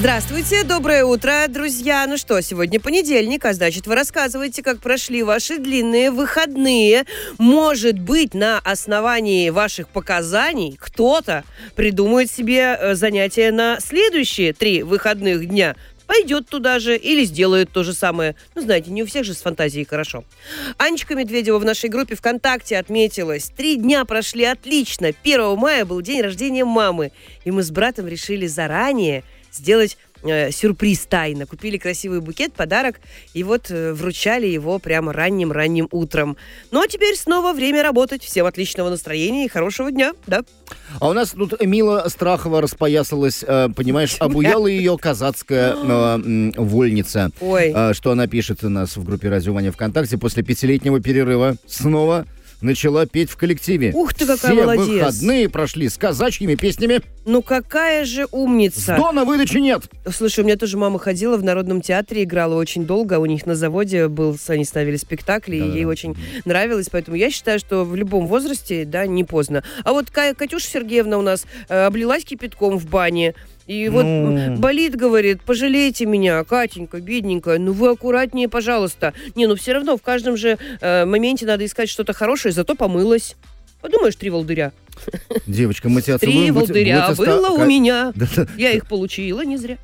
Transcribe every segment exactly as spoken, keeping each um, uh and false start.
Здравствуйте, доброе утро, друзья. Ну что, сегодня понедельник, а значит, вы рассказываете, как прошли ваши длинные выходные. Может быть, на основании ваших показаний кто-то придумает себе занятия на следующие три выходных дня. Пойдет туда же или сделает то же самое. Ну, знаете, не у всех же с фантазией хорошо. Анечка Медведева в нашей группе ВКонтакте отметилась. Три дня прошли отлично. первого мая был день рождения мамы. И мы с братом решили заранее сделать э, сюрприз тайно. Купили красивый букет, подарок, и вот э, вручали его прямо ранним-ранним утром. Ну, а теперь снова время работать. Всем отличного настроения и хорошего дня, да? А у нас тут Мила Страхова распоясалась, э, понимаешь, обуяла ее казацкая э, вольница. Ой. Э, что она пишет у нас в группе «Радио Ваня» ВКонтакте. После пятилетнего перерыва снова начала петь в коллективе. Ух ты, какая Все молодец. выходные прошли с казачьими песнями. Ну, какая же умница. Сдона выдачи нет. Слушай, у меня тоже мама ходила в Народном театре, играла очень долго. У них на заводе был, они ставили спектакли, Да-да-да. и ей очень нравилось. Поэтому я считаю, что в любом возрасте, да, не поздно. А вот Ка- Катюша Сергеевна у нас э, облилась кипятком в бане. И вот Ну. болит, говорит, пожалейте меня, Катенька, бедненькая, ну вы аккуратнее, пожалуйста. Не, ну все равно в каждом же э, моменте надо искать что-то хорошее, зато помылась. Подумаешь, три волдыря. Девочка, мы тебя Три целуем. будь- волдыря будь оста- было Ка- у меня. Да-да. Я их получила не зря.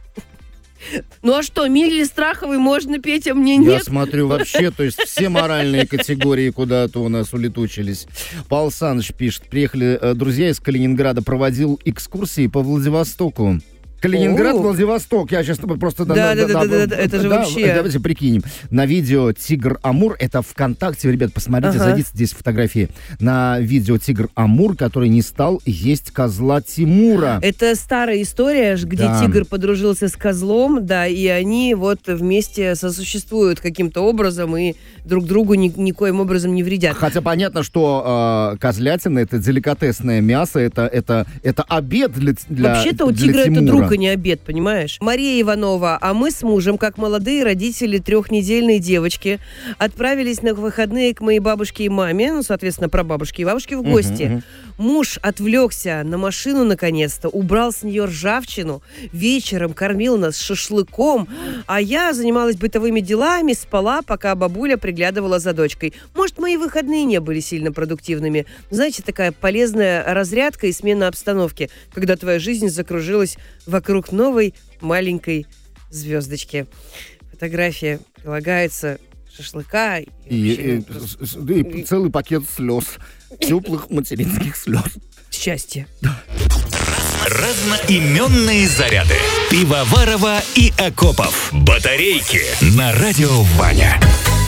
Ну а что, Миле Страховой можно петь, а мне Я нет? смотрю вообще, то есть все моральные категории куда-то у нас улетучились. Павел Саныч пишет, приехали э, друзья из Калининграда, проводил экскурсии по Владивостоку. Калининград, О. Владивосток. Я сейчас просто... Да, да, да, да, да, это же вообще- Давайте прикинем. На видео «Тигр Амур», это ВКонтакте, ребят, посмотрите, Ага. зайдите, здесь фотографии. На видео «Тигр Амур», который не стал есть козла Тимура. Это старая история, ж, где Да. тигр подружился с козлом, да, и они вот вместе сосуществуют каким-то образом и друг другу ни- никоим образом не вредят. Хотя понятно, что э, козлятина — это деликатесное мясо, это, это, это обед для, для Вообще-то у для тигра это Тимура. друг, а не обед, понимаешь? Мария Иванова, а мы с мужем, как молодые родители трехнедельной девочки, отправились на выходные к моей бабушке и маме, ну, соответственно, прабабушке и бабушке в гости. Мгм, мгм. Муж отвлекся на машину наконец-то, убрал с нее ржавчину, вечером кормил нас шашлыком, а я занималась бытовыми делами, спала, пока бабуля приглядывала за дочкой. Может, мои выходные не были сильно продуктивными. Знаете, такая полезная разрядка и смена обстановки, когда твоя жизнь закружилась вокруг новой маленькой звездочки. Фотография прилагается шашлыка. И, И, вообще, и- с- с- и целый пакет слез. Теплых материнских слез. счастье. Разноименные заряды. Пивоварова и Акопов. Батарейки на радио Ваня.